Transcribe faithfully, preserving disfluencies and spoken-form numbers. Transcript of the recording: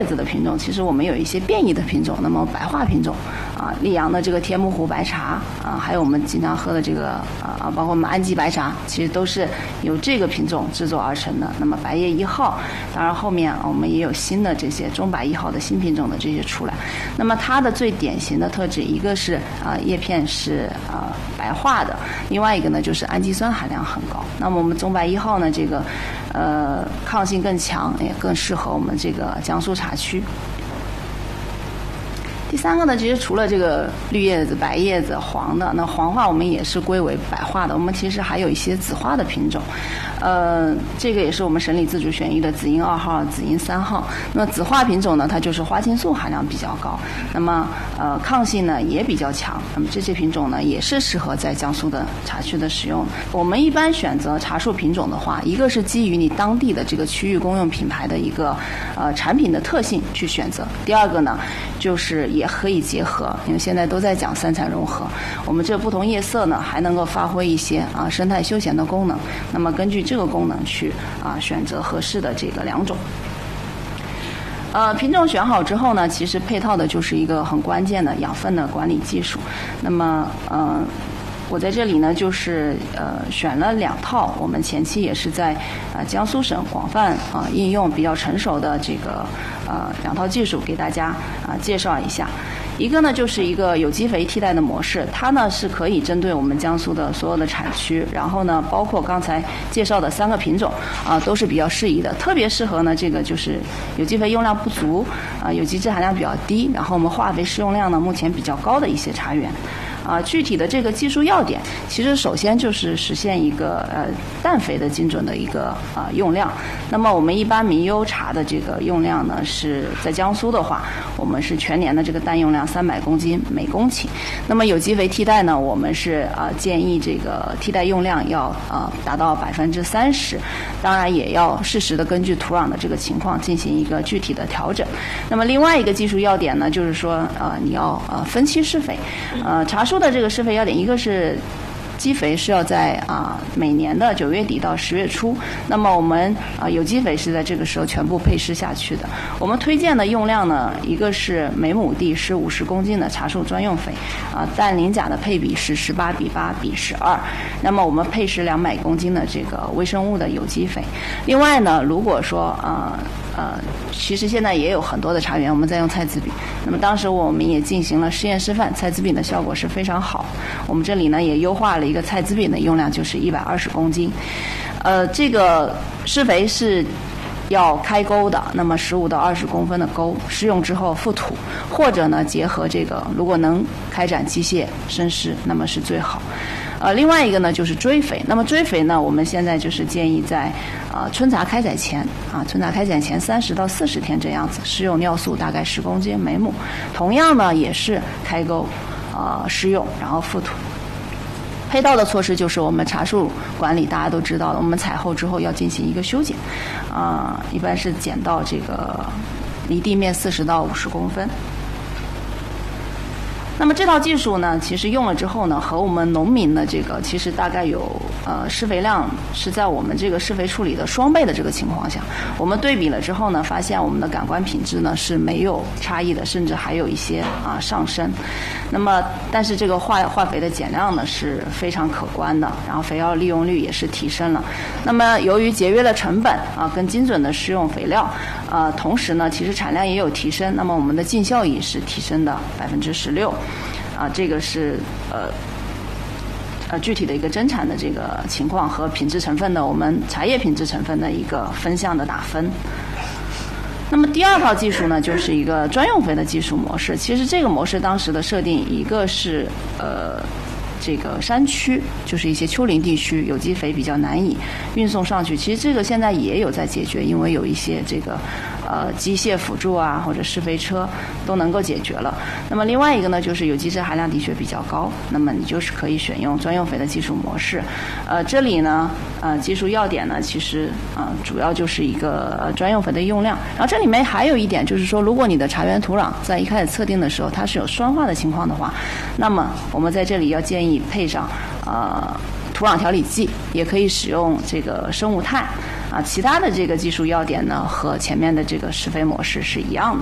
子的品种，其实我们有一些变异的品种，那么白化品种啊，溧阳的这个天目湖白茶啊，还有我们经常喝的这个啊，包括我们安吉白茶，其实都是由这个品种制作而成的。那么白叶一号，当然后面啊我们也有新的这些中白一号的新品种的这些出来。那么它的最典型的特质，一个是啊叶片是啊白化的，另外一个呢就是氨基酸含量很高。那么我们中白一号呢，这个呃抗性更强，也更适合我们这个江苏茶区。第三个呢，其实除了这个绿叶子、白叶子、黄的，那黄化我们也是归为白化的。我们其实还有一些紫化的品种，呃，这个也是我们省里自主选育的紫英二号、紫英三号。那紫化品种呢，它就是花青素含量比较高，那么呃抗性呢也比较强。那么这些品种呢，也是适合在江苏的茶区的使用。我们一般选择茶树品种的话，一个是基于你当地的这个区域公用品牌的一个呃产品的特性去选择。第二个呢，就是也可以结合，因为现在都在讲三产融合，我们这不同叶色呢还能够发挥一些啊生态休闲的功能。那么根据这个功能去啊选择合适的这个两种。呃，品种选好之后呢，其实配套的就是一个很关键的养分的管理技术。那么呃。我在这里呢，就是呃选了两套，我们前期也是在呃江苏省广泛啊、呃、应用比较成熟的这个呃两套技术给大家啊、呃、介绍一下。一个呢就是一个有机肥替代的模式，它呢是可以针对我们江苏的所有的产区，然后呢包括刚才介绍的三个品种啊、呃、都是比较适宜的，特别适合呢这个就是有机肥用量不足啊、呃、有机质含量比较低，然后我们化肥使用量呢目前比较高的一些茶园。啊，具体的这个技术要点，其实首先就是实现一个呃氮肥的精准的一个啊、呃、用量。那么我们一般名优茶的这个用量呢，是在江苏的话，我们是全年的这个氮用量三百公斤每公顷。那么有机肥替代呢，我们是啊、呃、建议这个替代用量要啊、呃、达到百分之三十，当然也要适时的根据土壤的这个情况进行一个具体的调整。那么另外一个技术要点呢，就是说呃你要呃分期施肥，呃茶树的这个施肥要点，一个是基肥是要在啊、呃、每年的九月底到十月初，那么我们啊、呃、有机肥是在这个时候全部配施下去的。我们推荐的用量呢，一个是每亩地是五十公斤的茶树专用肥，啊、呃、氮磷钾的配比是十八比八比十二，那么我们配施两百公斤的这个微生物的有机肥。另外呢，如果说呃呃，其实现在也有很多的茶园我们在用菜籽饼，那么当时我们也进行了实验示范，菜籽饼的效果是非常好。我们这里呢也优化了一个菜籽饼的用量，就是一百二十公斤。呃，这个施肥是要开沟的，那么十五到二十公分的沟，施用之后覆土，或者呢结合这个，如果能开展机械深施，那么是最好。呃，另外一个呢就是追肥。那么追肥呢，我们现在就是建议在呃春茶开采前啊，春茶开采前三十到四十天这样子，施用尿素大概十公斤每亩。同样呢，也是开沟呃施用，然后覆土。配套的措施就是我们茶树管理，大家都知道了，我们采后之后要进行一个修剪，啊、呃，一般是剪到这个离地面四十到五十公分。那么这套技术呢，其实用了之后呢，和我们农民的这个其实大概有呃施肥量是在我们这个施肥处理的双倍的这个情况下，我们对比了之后呢，发现我们的感官品质呢是没有差异的，甚至还有一些啊上升。那么但是这个化化肥的减量呢是非常可观的，然后肥料利用率也是提升了。那么由于节约了成本啊，更精准的施用肥料，呃，同时呢，其实产量也有提升，那么我们的净效益是提升的百分之十六。啊，这个是呃呃具体的一个增产的这个情况和品质成分的我们茶叶品质成分的一个分项的打分。那么第二套技术呢，就是一个专用肥的技术模式。其实这个模式当时的设定，一个是呃这个山区，就是一些丘陵地区有机肥比较难以运送上去，其实这个现在也有在解决，因为有一些这个呃机械辅助啊或者施肥车都能够解决了。那么另外一个呢，就是有机质含量的确比较高，那么你就是可以选用专用肥的技术模式。呃，这里呢呃技术要点呢，其实呃主要就是一个、呃、专用肥的用量。然后这里面还有一点就是说，如果你的茶园土壤在一开始测定的时候它是有酸化的情况的话，那么我们在这里要建议配上呃土壤调理剂，也可以使用这个生物炭啊，其他的这个技术要点呢和前面的这个施肥模式是一样的。